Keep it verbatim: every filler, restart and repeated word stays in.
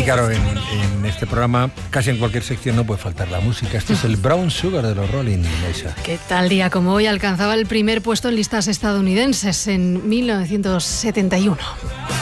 claro, en, en este programa, casi en cualquier sección no puede faltar la música. Este es el Brown Sugar de los Rolling, Neisa. ¿Qué tal día como hoy alcanzaba el primer puesto en listas estadounidenses en mil novecientos setenta y uno?